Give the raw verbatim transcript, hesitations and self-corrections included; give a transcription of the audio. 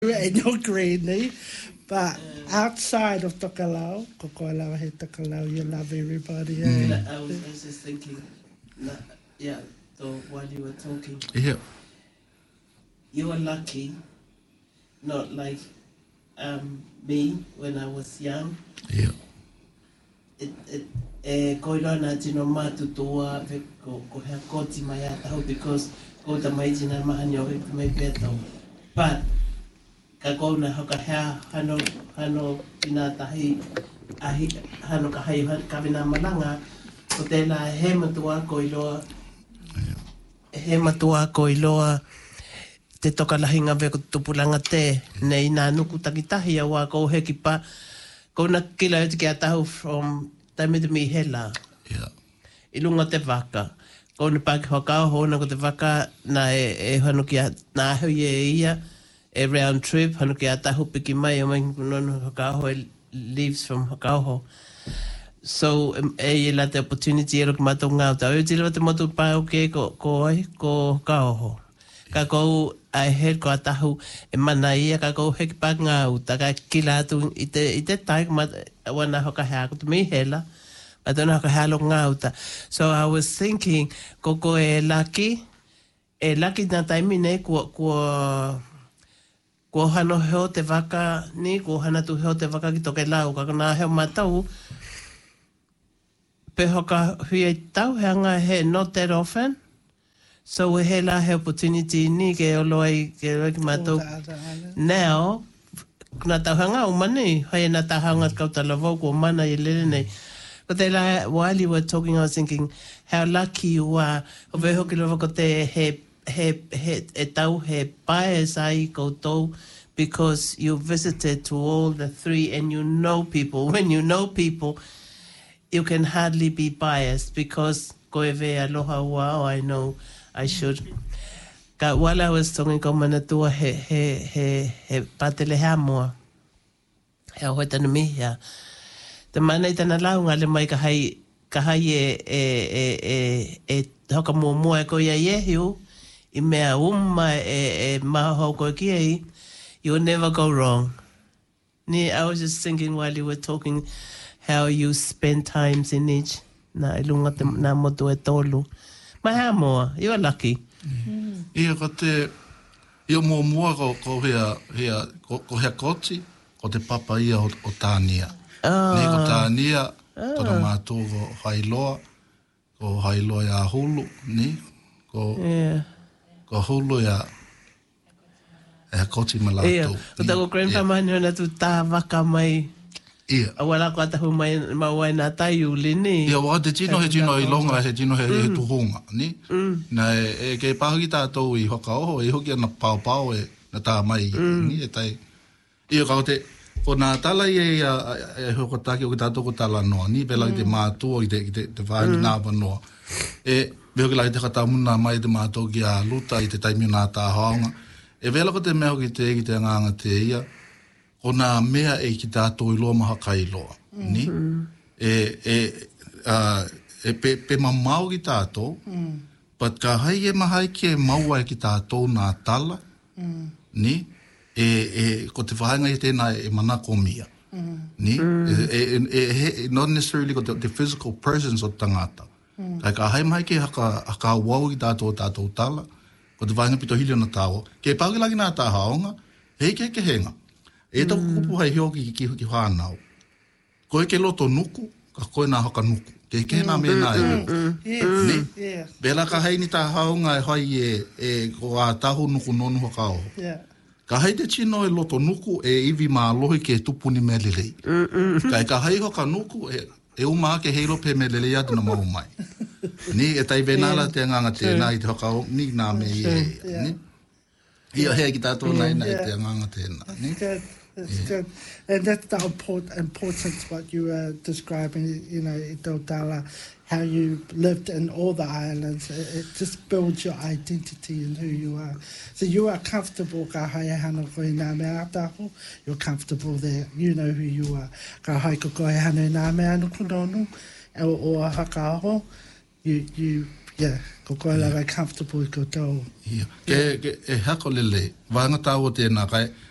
and you're greeny. But outside of Tokelau, Kokolau, he Tokelau, you love everybody. Mm. Eh? I, was, I was just thinking, yeah, so while you were talking, yeah. you were lucky, not like um, me when I was young. Yeah. It, it, eh, koilo na tino matutua ko ko ha koti mai atau because ko ta mai jina mahanyo ke mai beto. But ka ko na ha ka ha hano hano ina tahi ahi hano ka hai ka vina malanga ko te la he matua koilo he matua koilo te toka la hinga ve ko tupulanga te nei na nuku takitahi wa ko he ki pa ko na kila te kia tahu from taime te mi hela. Yeah. I lunga te waka. Ko na paki hokao hona ko te waka na e, e hanu kia na ahu ye ia e round trip hanu kia tahu piki mai o mai kunono hokao e leaves from hokao ho. So e e la te opportunity e roki mato ngau tau. E tila te motu pao ke ko ko ai ko hokao ho. Ka kou ai he ko atahu e mana ia ka kou he ki pa ngau ta ka kila atu i te, i te tai ma wana hoka hea ko te mi hela ma tona hoka hea lo ngau ta. So I was thinking ko ko e laki e laki na taimi nei ko ko ko hano heo te waka ni ko hana tu heo te waka ki toke lau ka na heo matau pe hoka hui e tau hea ngā he not that often. So we had our opportunity ni ke oloi ke roi mato. Now, na tahanga o mani, hai na tahanga kautalawo ko mana i lere nei. But then like, while you were talking, I was thinking how lucky you are. O ve hoki lova ko te he he he e tau he bias ai koutou because you visited to all the three and you know people. When you know people, you can hardly be biased because ko e ve aloha ua, I know I should. Ka while I was talking ko manatua he he he he patele ha mo. He ho tana mi ya. Te mana i tana launga le mai ka hai ka hai e e e e e hoka mo mo e ko ia ye hiu I mea umma e e maho ko ki ai. You'll never go wrong. Ni I was just thinking while you were talking how you spend times in each na ilunga te na motu e tolu. Maha moa, you are lucky. Mm. Ia ko te, ia mua mua ko, ko hea, hea, ko, ko hea koti, ko te papa ia o, o tānia. Oh. Ni ko tānia, oh. Tona mātou ko hailoa, ko hailoa ia hulu, ni, ko, yeah. Ko hulu ia, e koti malātou. Ia, ko tako grandpa mani hona tu tā waka mai. Ia. A wala ko atahu mai mawai nā tai uli ni. Ia, waka te tino he tino i longa, he tino he, mm. he tuhonga, ni? Mm. Na e, e ke pāhaki tātou i hoka oho, e hoki ana pao pao e na tā mai, mm. ni, e tai. Ia, kao te, ko nā tala i e, e hoko taki o ki tātou ko tala noa, ni, pela mm. i te mātua i te, te, te whaini mm. nāwa noa. E, veho ki lai te katamuna mai te mātou ki a luta i te taimi nā tā haonga. E vela ko te mea ki te ki te nganga te ia, ko nā mea e ki tātou i loa maha kai loa, ni? Mm-hmm. E, e, uh, e pe, pe mamau ki tātou, mm. but ka hai e mahai ki e maua e ki tātou nā tala, mm. ni? E, e, ko te whahenga i tēnā e manako mia, mm. ni? Mm. E, e, e, not necessarily ko the, the physical presence o tangata. Mm. Kai ka hai mahai ki haka, haka wau ki tātou tātou tala, ko te whahenga pito hili o na tāo. Ke pāki lagi nā tā haonga, hei ke ke henga. E tau mm. kupu hai hioki ki ki whānau. Koe ke loto nuku, ka koe nā haka nuku. Ke ke nā me nā e nuku. Ni? Bela ka hei ni tā haonga e hai e, e ko a tahu nuku nonu haka o. Ka hei te chino e loto nuku e iwi mā lohi ke tupuni me lelei. Kai ka hei hoka nuku e, e uma ke heiro pe me lelei atu na mau mai. Ni e tai venala te nganga tēnā i te haka o, ni nā me i e. Ni? Ia hea ki tātou nai nai te nganga tēnā. Ni? That's yeah. good. And that's the important, importance what you were describing, you know, i Tautala, how you lived in all the islands. It, it just builds your identity and who you are. So you are comfortable, ka hai hana koe nā mea ataho, you're comfortable there. You know who you are. Ka hai ko koe hana nā mea nuku nonu, o, o a haka aho, you, you, yeah, ko koe yeah. lawa comfortable i ko tau. Yeah. Ke, ke, e hako lele, wānga tāua tēnā kai,